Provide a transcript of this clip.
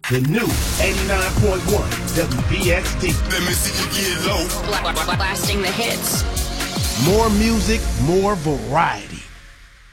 The new 89.1 WBXD. Let me see you get low. Blasting the hits. More music, more variety.